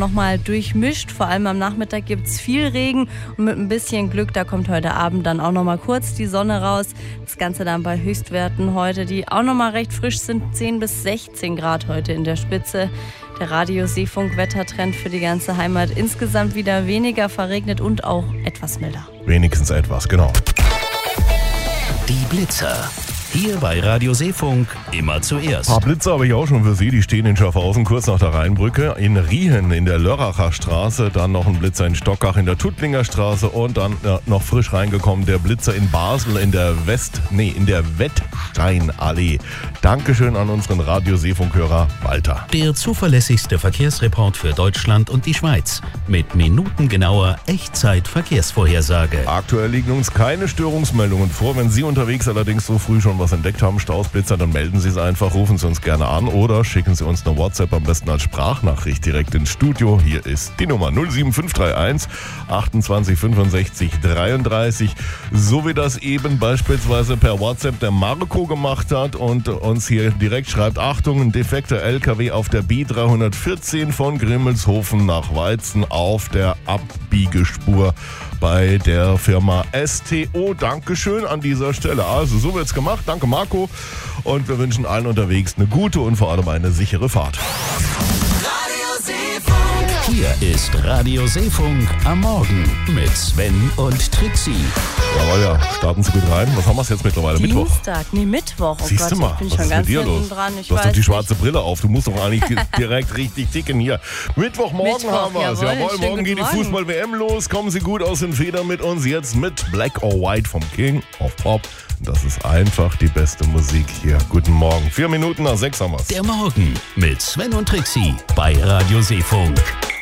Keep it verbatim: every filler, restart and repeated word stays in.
nochmal durchmischt. Vor allem am Nachmittag gibt es viel Regen und mit ein bisschen Glück, da kommt heute Abend dann auch nochmal kurz die Sonne raus. Das Ganze dann bei Höchstwerten heute, die auch nochmal recht frisch sind, zehn bis sechzehn Grad heute in der Spitze. Der Radio-Seefunk-Wettertrend für die ganze Heimat. Insgesamt wieder weniger verregnet und auch etwas milder. Wenigstens etwas, genau. Die Blitzer. Hier bei Radio Seefunk immer zuerst. Ein paar Blitzer habe ich auch schon für Sie. Die stehen in Schaffhausen kurz nach der Rheinbrücke. In Riehen in der Lörracher Straße. Dann noch ein Blitzer in Stockach in der Tuttlinger Straße. Und dann ja, noch frisch reingekommen der Blitzer in Basel in der West, nee, in der Wettsteinallee. Dankeschön an unseren Radio Seefunk-Hörer Walter. Der zuverlässigste Verkehrsreport für Deutschland und die Schweiz. Mit minutengenauer Echtzeit-Verkehrsvorhersage. Aktuell liegen uns keine Störungsmeldungen vor. Wenn Sie unterwegs allerdings so früh schon was entdeckt haben, Staus, Blitzer, dann melden Sie es einfach, rufen Sie uns gerne an oder schicken Sie uns eine WhatsApp, am besten als Sprachnachricht direkt ins Studio. Hier ist die Nummer null sieben fünf drei eins achtundzwanzig fünfundsechzig dreiunddreißig, so wie das eben beispielsweise per WhatsApp der Marco gemacht hat und uns hier direkt schreibt: Achtung, ein defekter L K W auf der B dreihundertvierzehn von Grimmelshofen nach Weizen auf der Abbiegespur bei der Firma S T O. Dankeschön an dieser Stelle. Also so wird's gemacht. Danke Marco und wir wünschen allen unterwegs eine gute und vor allem eine sichere Fahrt. Hier ist Radio Seefunk am Morgen mit Sven und Trixie. Jawohl, ja, starten Sie gut rein. Was haben wir jetzt mittlerweile? Mittwoch? Dienstag, nee, Mittwoch. Oh Siehst Gott, du mal, ich bin was schon ist ganz mit dir hinten los? dran. Ich Du hast weiß doch die nicht. schwarze Brille auf. Du musst doch eigentlich direkt richtig ticken hier. Mittwochmorgen Mittwoch, haben wir es. jawohl, Jawohl, schönen morgen geht die guten Morgen. Fußball-W M los. Kommen Sie gut aus den Federn mit uns jetzt mit Black or White vom King of Pop. Das ist einfach die beste Musik hier. Guten Morgen. Vier Minuten nach sechs haben wir's. Der Morgen mit Sven und Trixie bei Radio Seefunk.